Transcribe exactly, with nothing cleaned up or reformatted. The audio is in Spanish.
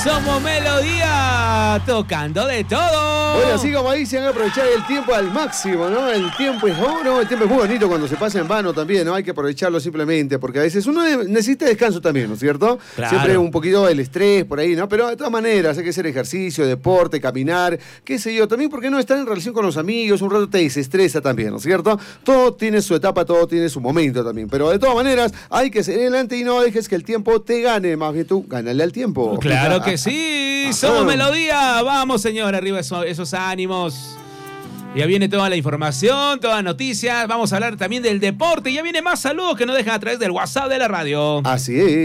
Somos Melodía, tocando de todo. Bueno, así como ahí se van a aprovechar el tiempo al máximo, ¿no? El tiempo es bueno, el tiempo es muy bonito cuando se pasa en vano también, ¿no? Hay que aprovecharlo simplemente, porque a veces uno necesita descanso también, ¿no es cierto? Claro. Siempre un poquito el estrés por ahí, ¿no? Pero de todas maneras hay que hacer ejercicio, deporte, caminar, qué sé yo. También, ¿por qué no estar en relación con los amigos? Un rato te desestresa también, ¿no es cierto? Todo tiene su etapa, todo tiene su momento también. Pero de todas maneras hay que seguir adelante y no dejes que el tiempo te gane. Más bien tú, gánale al tiempo. Claro que sí. Somos Melodía. Vamos, señor, arriba esos, esos ánimos. Ya viene toda la información, todas las noticias. Vamos a hablar también del deporte. Ya viene más saludos que nos dejan a través del WhatsApp de la radio. Así es.